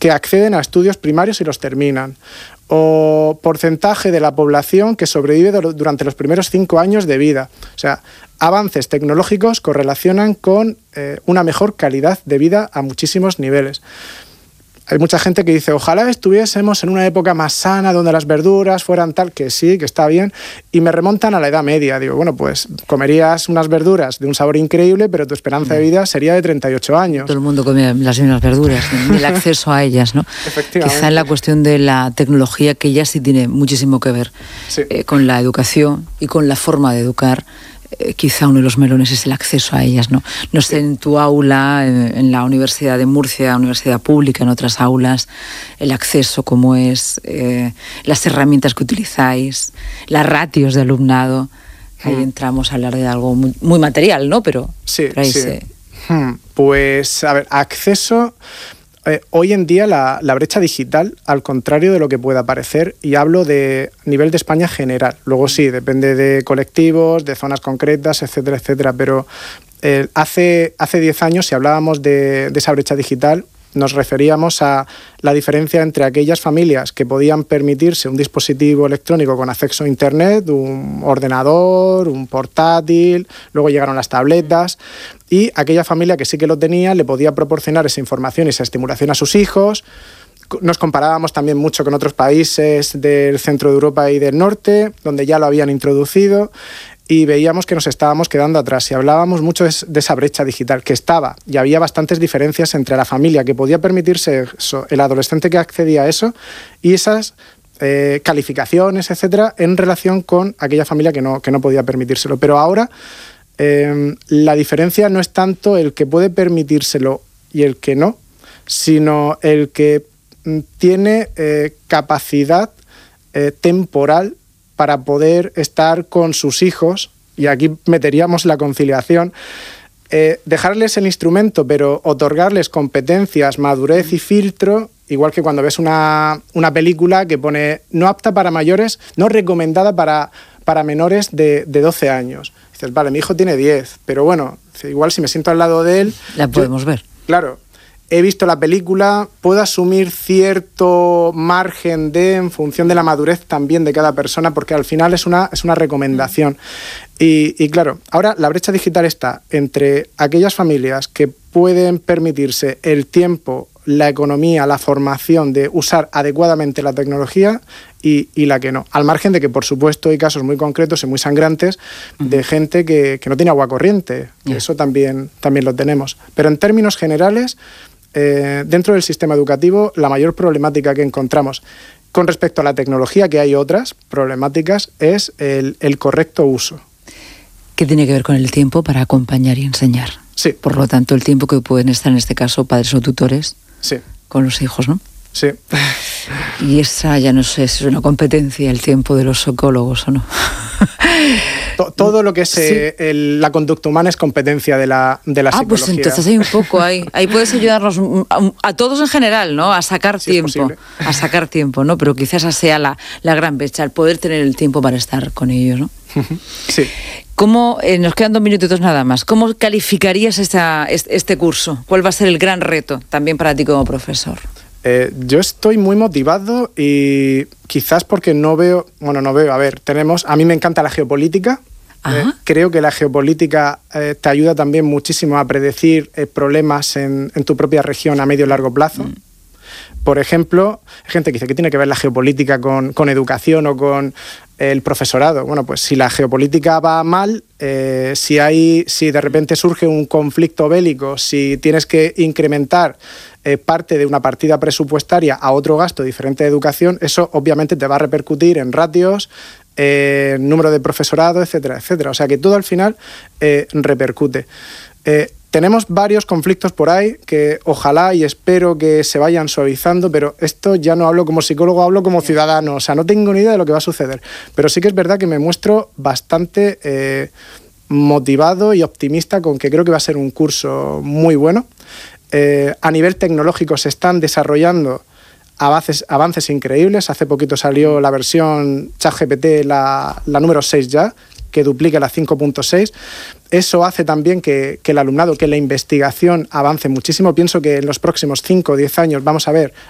que acceden a estudios primarios y los terminan, o porcentaje de la población que sobrevive durante los primeros 5 años de vida. O sea, avances tecnológicos correlacionan con una mejor calidad de vida a muchísimos niveles. Hay mucha gente que dice, ojalá estuviésemos en una época más sana, donde las verduras fueran tal, que sí, que está bien, y me remontan a la Edad Media. Digo, bueno, pues comerías unas verduras de un sabor increíble, pero tu esperanza de vida sería de 38 años. Todo el mundo comía las mismas verduras, el acceso a ellas, ¿no? Efectivamente. Quizá en la cuestión de la tecnología, que ya sí tiene muchísimo que ver con la educación y con la forma de educar. Quizá uno de los melones es el acceso a ellas, ¿no? No sé, en tu aula, en la Universidad de Murcia, universidad pública, en otras aulas, el acceso, cómo es, las herramientas que utilizáis, las ratios de alumnado. Ahí entramos a hablar de algo muy, muy material, ¿no? Pero ahí Pues, a ver, acceso... hoy en día la brecha digital, al contrario de lo que pueda parecer, y hablo de nivel de España general, luego sí, depende de colectivos, de zonas concretas, etcétera, etcétera, pero hace 10 años, si hablábamos de esa brecha digital, nos referíamos a la diferencia entre aquellas familias que podían permitirse un dispositivo electrónico con acceso a Internet, un ordenador, un portátil, luego llegaron las tabletas, y aquella familia que sí que lo tenía le podía proporcionar esa información y esa estimulación a sus hijos. Nos comparábamos también mucho con otros países del centro de Europa y del norte, donde ya lo habían introducido, y veíamos que nos estábamos quedando atrás y hablábamos mucho de esa brecha digital que estaba, y había bastantes diferencias entre la familia que podía permitirse eso, el adolescente que accedía a eso, y esas calificaciones, etcétera, en relación con aquella familia que no podía permitírselo. Pero ahora la diferencia no es tanto el que puede permitírselo y el que no, sino el que tiene capacidad temporal para poder estar con sus hijos, y aquí meteríamos la conciliación, dejarles el instrumento, pero otorgarles competencias, madurez y filtro, igual que cuando ves una película que pone no apta para mayores, no recomendada para menores de 12 años. Dices, vale, mi hijo tiene 10, pero bueno, igual si me siento al lado de él... La podemos ver. Claro. He visto la película, puedo asumir cierto margen en función de la madurez también de cada persona, porque al final es una recomendación. Y claro, ahora la brecha digital está entre aquellas familias que pueden permitirse el tiempo, la economía, la formación de usar adecuadamente la tecnología y la que no. Al margen de que, por supuesto, hay casos muy concretos y muy sangrantes de gente que no tiene agua corriente. Eso también lo tenemos. Pero en términos generales... dentro del sistema educativo, la mayor problemática que encontramos con respecto a la tecnología, que hay otras problemáticas, es el correcto uso. ¿Qué tiene que ver con el tiempo para acompañar y enseñar? Sí. Por lo tanto, el tiempo que pueden estar, en este caso, padres o tutores, con los hijos, ¿no? Sí. Y esa, ya no sé, es una competencia, el tiempo de los psicólogos o no. Todo lo que es la conducta humana es competencia de la psicología. Pues entonces hay un poco ahí puedes ayudarnos a todos en general, ¿no? A sacar tiempo, ¿no? Pero quizás esa sea la gran brecha, el poder tener el tiempo para estar con ellos, ¿no? Sí. ¿Cómo, nos quedan 2 minutitos nada más, ¿cómo calificarías este curso? ¿Cuál va a ser el gran reto también para ti como profesor? Yo estoy muy motivado y quizás porque a mí me encanta la geopolítica. Creo que la geopolítica te ayuda también muchísimo a predecir problemas en tu propia región a medio y largo plazo. Por ejemplo, hay gente que dice, ¿qué tiene que ver la geopolítica con educación o con el profesorado? Bueno, pues si la geopolítica va mal, si de repente surge un conflicto bélico, si tienes que incrementar parte de una partida presupuestaria a otro gasto diferente de educación, eso obviamente te va a repercutir en ratios, número de profesorado, etcétera, etcétera. O sea que todo al final repercute. Tenemos varios conflictos por ahí que ojalá y espero que se vayan suavizando, pero esto ya no hablo como psicólogo, hablo como ciudadano. O sea, no tengo ni idea de lo que va a suceder. Pero sí que es verdad que me muestro bastante motivado y optimista con que creo que va a ser un curso muy bueno. A nivel tecnológico se están desarrollando avances increíbles. Hace poquito salió la versión ChatGPT, la número 6 ya, que duplica la 5.6. Eso hace también que el alumnado, que la investigación avance muchísimo. Pienso que en los próximos 5 o 10 años vamos a ver